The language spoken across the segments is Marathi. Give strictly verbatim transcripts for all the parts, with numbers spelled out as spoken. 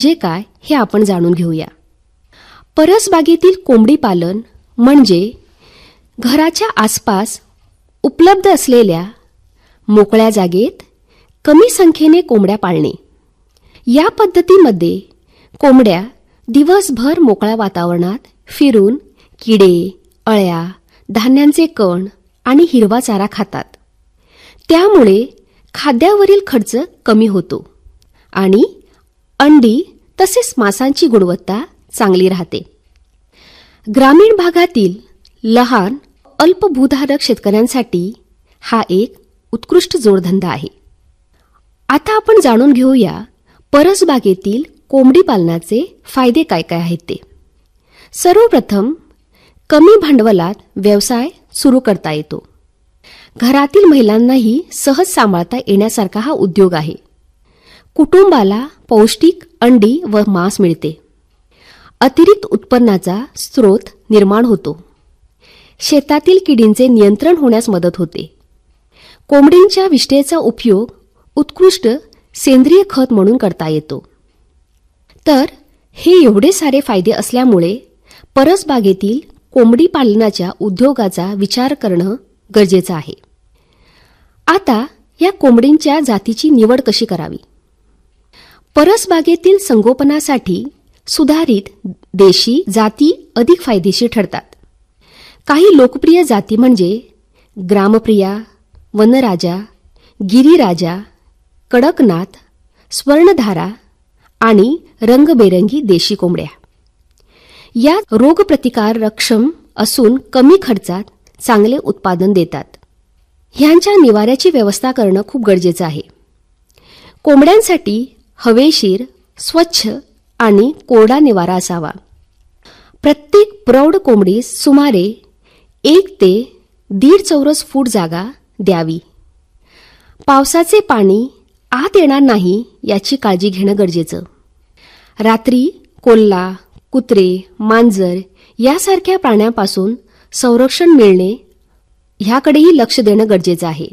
जे काय हे आपण जाणून घेऊया. परसबागेतील कोंबडी पालन म्हणजे घराच्या आसपास उपलब्ध असलेल्या मोकळ्या जागेत कमी संख्येने कोंबड्या पाळणे. या पद्धतीमध्ये कोंबड्या दिवसभर मोकळ्या वातावरणात फिरून किडे, अळ्या, धान्यांचे कण आणि हिरवा चारा खातात. त्यामुळे खाद्यावरील खर्च कमी होतो आणि अंडी तसेच मांसाची गुणवत्ता चांगली राहते. ग्रामीण भागातील लहान अल्पभूधारक शेतकऱ्यांसाठी हा एक उत्कृष्ट जोडधंदा आहे. आता आपण जाणून घेऊया परसबागेतील कोंबडी पालनाचे फायदे काय काय आहेत ते. सर्वप्रथम कमी भांडवलात व्यवसाय सुरू करता येतो. घरातील महिलांनाही सहज सांभाळता येण्यासारखा हा उद्योग आहे. कुटुंबाला पौष्टिक अंडी व मांस मिळते. अतिरिक्त उत्पन्नाचा स्रोत निर्माण होतो. शेतातील किडींचे नियंत्रण होण्यास मदत होते. कोंबडींच्या विष्ठेचा उपयोग उत्कृष्ट सेंद्रिय खत म्हणून करता येतो. तर हे एवढे सारे फायदे असल्यामुळे परसबागेतील कोंबडी पालनाच्या उद्योगाचा विचार करणं गरजेचं आहे. आता या कोंबडींच्या जातीची निवड कशी करावी? परसबागेतील संगोपनासाठी सुधारित देशी जाती अधिक फायदेशीर ठरतात. काही लोकप्रिय जाती म्हणजे ग्रामप्रिया, वनराजा, गिरिराजा, कडकनाथ, स्वर्णधारा आणि रंगबेरंगी देशी कोंबड्या. या रोगप्रतिकारक्षम असून कमी खर्चात चांगले उत्पादन देतात. ह्यांच्या निवाऱ्याची व्यवस्था करणं खूप गरजेचं आहे. कोंबड्यांसाठी हवेशीर, स्वच्छ आणि कोरडा निवारा असावा. प्रत्येक प्रौढ कोंबडीस सुमारे एक ते दीड चौरस फूट जागा द्यावी. पावसाचे पाणी आत येणार नाही याची काळजी घेणं गरजेचं. रात्री कोल्हा, कुत्रे, मांजर यासारख्या प्राण्यांपासून संरक्षण मिळणे ह्याकडेही लक्ष देणं गरजेचं आहे.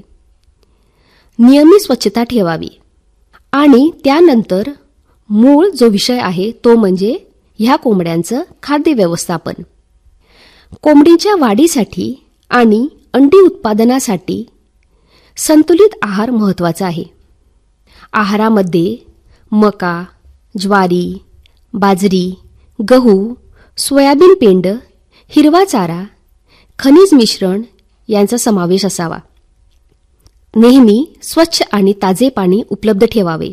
नियमित स्वच्छता ठेवावी. आणि त्यानंतर मूळ जो विषय आहे तो म्हणजे ह्या कोंबड्यांचं खाद्य व्यवस्थापन. कोंबडीच्या वाढीसाठी आणि अंडी उत्पादनासाठी संतुलित आहार महत्त्वाचा आहे. आहारामध्ये मका, ज्वारी, बाजरी, गहू, सोयाबीन पेंड, हिरवा चारा, खनिज मिश्रण यांचा समावेश असावा. नेहमी स्वच्छ आणि ताजे पाणी उपलब्ध ठेवावे.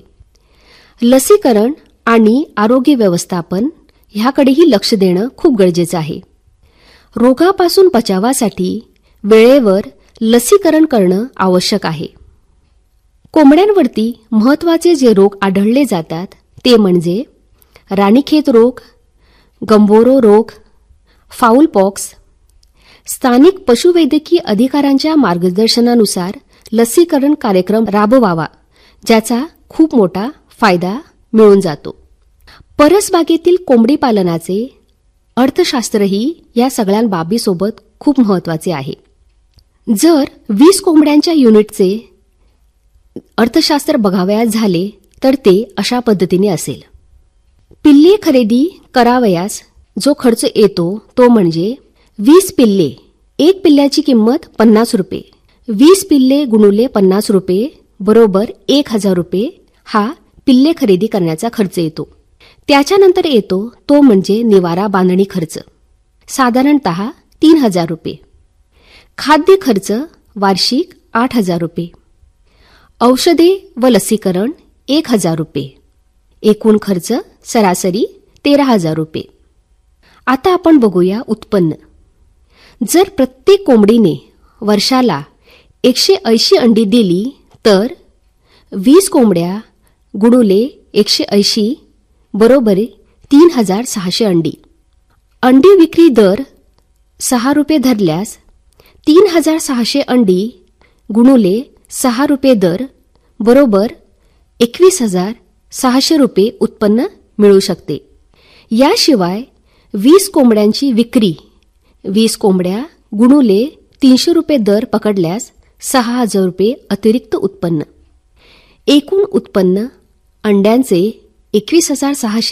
लसीकरण आणि आरोग्य व्यवस्थापन ह्याकडेही लक्ष देणं खूप गरजेचं आहे. रोगापासून बचावासाठी वेळेवर लसीकरण करणं आवश्यक आहे. कोंबड्यांवरती महत्त्वाचे जे रोग आढळले जातात ते म्हणजे राणीखेत रोग, गंबोरो रोग, फाऊल पॉक्स. स्थानिक पशुवैद्यकीय अधिकाऱ्यांच्या मार्गदर्शनानुसार लसीकरण कार्यक्रम राबवावा, ज्याचा खूप मोठा फायदा मिळून जातो. परसबागेतील कोंबडी पालनाचे अर्थशास्त्रही या सगळ्या बाबीसोबत खूप महत्त्वाचे आहे. जर वीस कोंबड्यांच्या युनिटचे अर्थशास्त्र बघावयास झाले तर ते अशा पद्धतीने असेल. पिल्ले खरेदी करावयास जो खर्च येतो तो म्हणजे वीस पिल्ले, एक पिल्ल्याची किंमत पन्नास रुपये, वीस पिल्ले गुणुले पन्नास रुपये बरोबर एक हजार रुपये हा पिल्ले खरेदी करण्याचा खर्च येतो. त्याच्यानंतर येतो तो म्हणजे निवारा बांधणी खर्च, साधारणतः तीन हजार रुपये. खाद्य खर्च वार्षिक आठ हजार रुपये. औषधे व लसीकरण एक हजार रुपये. एकूण खर्च सरासरी तेरा हजार रुपये. आता आपण बघूया उत्पन्न. जर प्रत्येक कोंबडीने वर्षाला एकशे ऐंशी अंडी दिली तर वीस कोंबड्या गुणुले एकशे ऐंशी बरोबर तीन हजार सहाशे अंडी. अंडी विक्री दर सहा रुपये धरल्यास तीन हजार सहाशे अंडी गुणुले सहा रुपये दर बरोबर एकवीस हजार सहाशे रुपये उत्पन्न मिळू शकते. याशिवाय वीस कोंबड्यांची विक्री वीस कोंबड्या गुणुले तीनशे रुपये दर पकडल्यास सहा हजार रुपये अतिरिक्त उत्पन्न. एकूण उत्पन्न अंड्यांचे एकवीस हजार सहाशे